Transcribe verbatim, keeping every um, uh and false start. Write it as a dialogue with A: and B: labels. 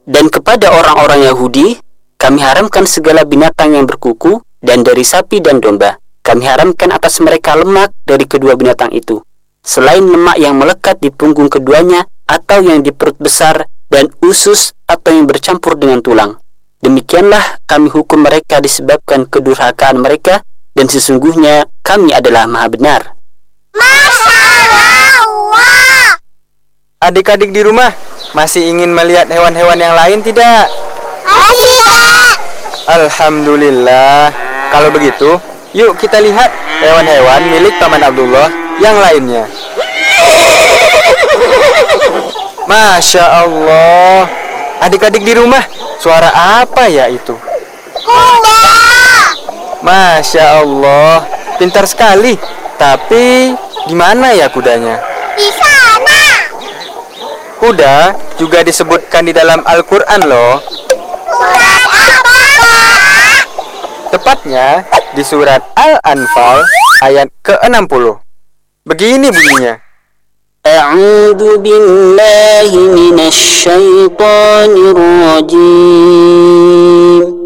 A: Dan kepada orang-orang Yahudi, kami haramkan segala binatang yang berkuku, dan dari sapi dan domba. Kami haramkan atas mereka lemak dari kedua binatang itu, selain lemak yang melekat di punggung keduanya, atau yang di perut besar, dan usus atau yang bercampur dengan tulang. Demikianlah kami hukum mereka disebabkan kedurhakaan mereka, dan sesungguhnya kami adalah Maha Benar.
B: Masya Allah.
C: Adik-adik di rumah masih ingin melihat hewan-hewan yang lain tidak?
B: Masih, Pak.
C: Alhamdulillah. Kalau begitu, yuk kita lihat hewan-hewan milik Paman Abdullah yang lainnya. Masya Allah. Adik-adik di rumah, suara apa ya itu?
B: Kuda.
C: Masya Allah, pintar sekali. Tapi di mana ya kudanya?
B: Di sana.
C: Kuda juga disebutkan di dalam Al-Quran loh.
B: Surat apa, Pak?
C: Tepatnya di surat Al-Anfal ayat ke enam puluh. Begini bunyinya.
A: A'udzu billahi minasy syaithanir rajim.